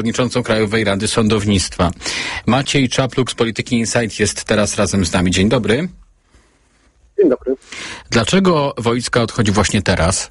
przewodniczącą Krajowej Rady Sądownictwa. Maciej Czapluk z Polityki Insight jest teraz razem z nami. Dzień dobry. Dzień dobry. Dlaczego Wojcka odchodzi właśnie teraz?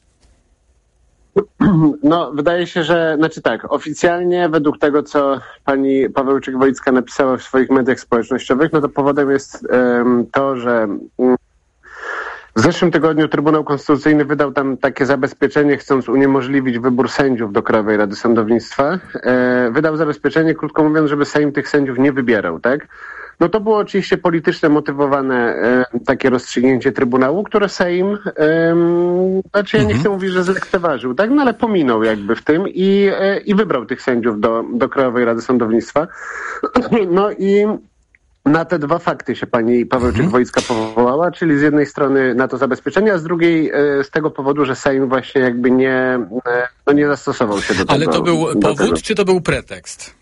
No, wydaje się, że, oficjalnie według tego, co pani Pawełczyk-Wojcka napisała w swoich mediach społecznościowych, no to powodem jest to, że w zeszłym tygodniu Trybunał Konstytucyjny wydał tam takie zabezpieczenie, chcąc uniemożliwić wybór sędziów do Krajowej Rady Sądownictwa. Wydał zabezpieczenie, krótko mówiąc, żeby Sejm tych sędziów nie wybierał, tak? No to było oczywiście politycznie motywowane takie rozstrzygnięcie Trybunału, które Sejm, ja nie chcę mówić, że zlekceważył, tak? No ale pominął jakby w tym i wybrał tych sędziów do Krajowej Rady Sądownictwa. No i na te dwa fakty się pani Pawełczyk-Wojcka powołała, czyli z jednej strony na to zabezpieczenie, a z drugiej z tego powodu, że Sejm właśnie jakby nie zastosował się do tego. Ale to był powód, czy to był pretekst?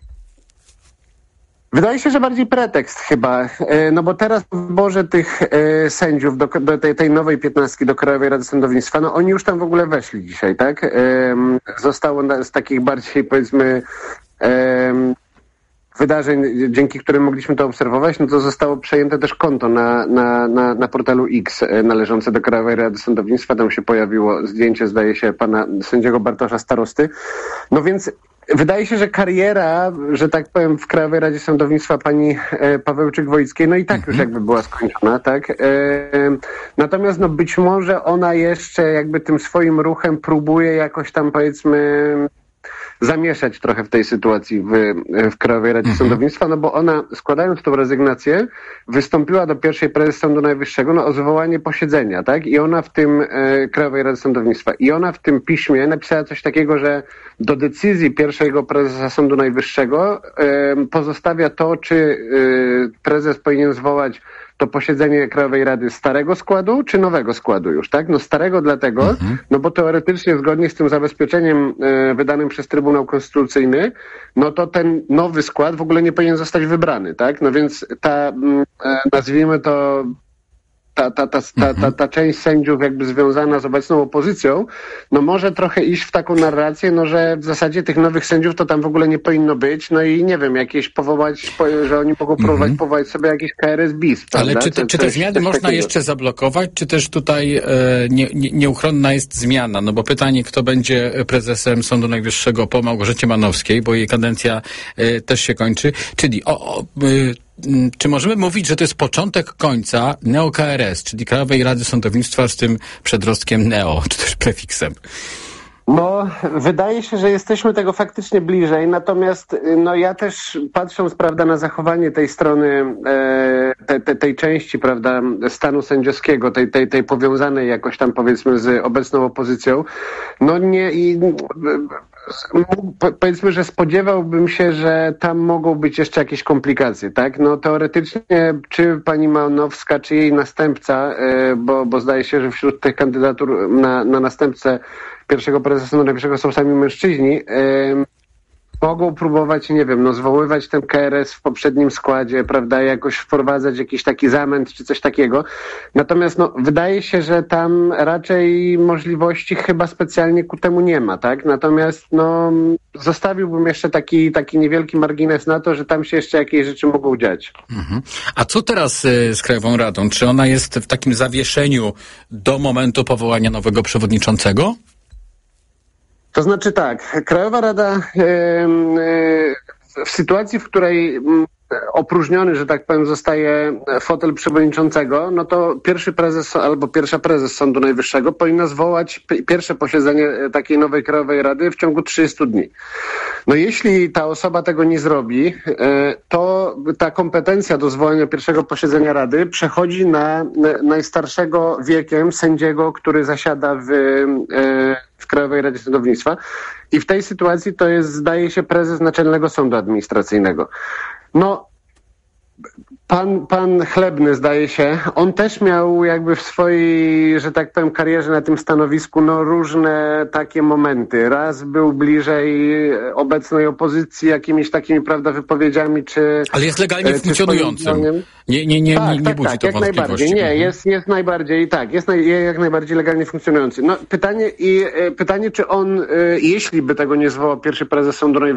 Wydaje się, że bardziej pretekst chyba, no bo teraz w wyborze tych sędziów do tej nowej 15 do Krajowej Rady Sądownictwa, no oni już tam w ogóle weszli dzisiaj, tak? Zostało z takich bardziej, powiedzmy, wydarzeń, dzięki którym mogliśmy to obserwować, no to zostało przejęte też konto na portalu X należące do Krajowej Rady Sądownictwa. Tam się pojawiło zdjęcie, zdaje się, pana sędziego Bartosza Starosty. No więc wydaje się, że kariera, że tak powiem, w Krajowej Radzie Sądownictwa pani Pawełczyk-Wojckiej, no i tak już jakby była skończona, tak? Natomiast no być może ona jeszcze jakby tym swoim ruchem próbuje jakoś tam, powiedzmy, zamieszać trochę w tej sytuacji w Krajowej Radzie Sądownictwa, no bo ona, składając tą rezygnację, wystąpiła do pierwszej prezes Sądu Najwyższego o zwołanie posiedzenia, tak? I ona w tym Krajowej Rady Sądownictwa. I ona w tym piśmie napisała coś takiego, że do decyzji pierwszego prezesa Sądu Najwyższego pozostawia to, czy prezes powinien zwołać to posiedzenie Krajowej Rady starego składu, czy nowego składu już, tak? No starego dlatego, no bo teoretycznie zgodnie z tym zabezpieczeniem wydanym przez Trybunał Konstytucyjny, no to ten nowy skład w ogóle nie powinien zostać wybrany, tak? No więc ta, nazwijmy to, ta część sędziów jakby związana z obecną opozycją, no może trochę iść w taką narrację, no że w zasadzie tych nowych sędziów to tam w ogóle nie powinno być, no i nie wiem, jakieś powołać, że oni mogą próbować powołać sobie jakieś KRS bis, prawda? Ale czy te zmiany można jeszcze zablokować, czy też tutaj nieuchronna jest zmiana? No bo pytanie, kto będzie prezesem Sądu Najwyższego po Małgorzacie Manowskiej, bo jej kadencja też się kończy, czyli czy możemy mówić, że to jest początek końca neo-KRS, czyli Krajowej Rady Sądownictwa z tym przedrostkiem neo, czy też prefiksem? No, wydaje się, że jesteśmy tego faktycznie bliżej, natomiast no ja też patrząc, prawda, na zachowanie tej strony, tej części, prawda, stanu sędziowskiego, tej powiązanej jakoś tam, powiedzmy, z obecną opozycją, no nie i powiedzmy, że spodziewałbym się, że tam mogą być jeszcze jakieś komplikacje, tak? No teoretycznie, czy pani Manowska, czy jej następca, bo zdaje się, że wśród tych kandydatur na następcę pierwszego prezesa Sądu Najwyższego są sami mężczyźni, mogą próbować, nie wiem, no zwoływać ten KRS w poprzednim składzie, prawda, jakoś wprowadzać jakiś taki zamęt czy coś takiego. Natomiast no wydaje się, że tam raczej możliwości chyba specjalnie ku temu nie ma, tak? Natomiast no zostawiłbym jeszcze taki niewielki margines na to, że tam się jeszcze jakieś rzeczy mogą dziać. A co teraz z Krajową Radą? Czy ona jest w takim zawieszeniu do momentu powołania nowego przewodniczącego? To znaczy tak, Krajowa Rada w sytuacji, w której opróżniony, że tak powiem, zostaje fotel przewodniczącego, no to pierwszy prezes albo pierwsza prezes Sądu Najwyższego powinna zwołać pierwsze posiedzenie takiej nowej Krajowej Rady w ciągu 30 dni. No jeśli ta osoba tego nie zrobi, to ta kompetencja do zwołania pierwszego posiedzenia Rady przechodzi na najstarszego wiekiem sędziego, który zasiada w Krajowej Radzie Sądownictwa. I w tej sytuacji to jest, zdaje się, prezes Naczelnego Sądu Administracyjnego. No, Pan Chlebny, zdaje się, on też miał jakby w swojej, że tak powiem, karierze na tym stanowisku różne takie momenty. Raz był bliżej obecnej opozycji jakimiś takimi, prawda, wypowiedziami, czy... Ale jest legalnie funkcjonującym. Nie budzi to jak wątpliwości. Najbardziej. Nie, jest najbardziej, tak, jest jak najbardziej legalnie funkcjonujący. No, pytanie, czy on, jeśli by tego nie zwołał pierwszy prezes Sądu Najwyższego,